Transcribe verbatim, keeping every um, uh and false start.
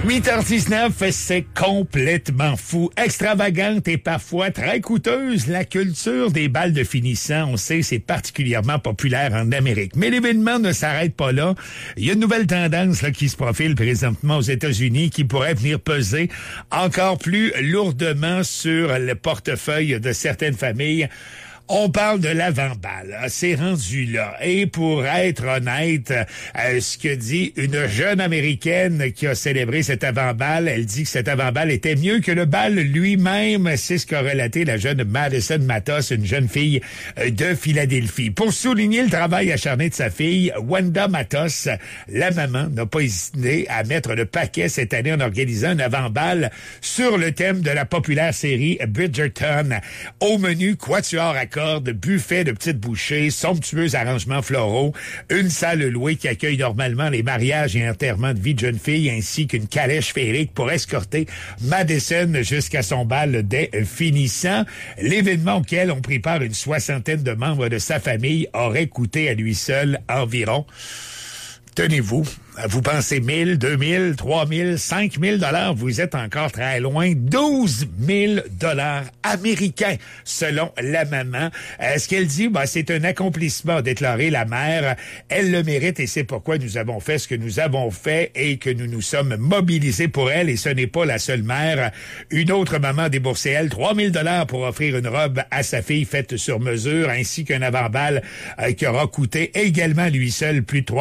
huit heures dix-neuf, c'est complètement fou. Extravagante et parfois très coûteuse, la culture des bals de finissant, on sait, c'est particulièrement populaire en Amérique. Mais l'événement ne s'arrête pas là. Il y a une nouvelle tendance là, qui se profile présentement aux États-Unis qui pourrait venir peser encore plus lourdement sur le portefeuille de certaines familles. On parle de l'avant-balle. C'est rendu là. Et pour être honnête, euh, ce que dit une jeune Américaine qui a célébré cet avant-balle, elle dit que cet avant-balle était mieux que le bal lui-même. C'est ce qu'a relaté la jeune Madison Matos, une jeune fille de Philadelphie. Pour souligner le travail acharné de sa fille, Wanda Matos, la maman, n'a pas hésité à mettre le paquet cette année en organisant un avant-balle sur le thème de la populaire série Bridgerton. Au menu, quatuor à cordes, buffet de petites bouchées, somptueux arrangements floraux, une salle louée qui accueille normalement les mariages et enterrements de vie de jeunes filles, ainsi qu'une calèche féerique pour escorter Madison jusqu'à son bal des finissants. L'événement auquel ont pris part une soixantaine de membres de sa famille aurait coûté à lui seul environ, tenez-vous, vous pensez mille, deux mille, trois mille, cinq mille dollars, vous êtes encore très loin, douze mille dollars américains, selon la maman. Euh, ce qu'elle dit, bah, c'est un accomplissement, déclaré la mère. Elle le mérite et c'est pourquoi nous avons fait ce que nous avons fait et que nous nous sommes mobilisés pour elle. Et ce n'est pas la seule mère. Une autre maman a déboursé, elle, trois mille dollars pour offrir une robe à sa fille faite sur mesure, ainsi qu'un avant-balle euh, qui aura coûté également lui seul plus de trois